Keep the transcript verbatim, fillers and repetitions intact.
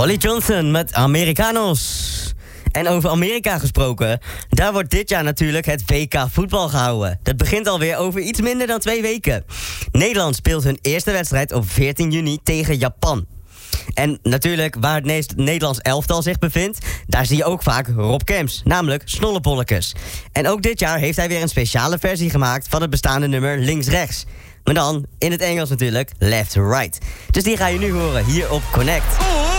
Holly Johnson met Americanos. En over Amerika gesproken, daar wordt dit jaar natuurlijk het W K voetbal gehouden. Dat begint alweer over iets minder dan twee weken. Nederland speelt hun eerste wedstrijd op veertien juni tegen Japan. En natuurlijk, waar het Ne- Nederlands elftal zich bevindt, daar zie je ook vaak Rob Kemps, namelijk Snollebollekes. En ook dit jaar heeft hij weer een speciale versie gemaakt van het bestaande nummer Links-Rechts. Maar dan, in het Engels natuurlijk, Left-Right. Dus die ga je nu horen hier op Connect.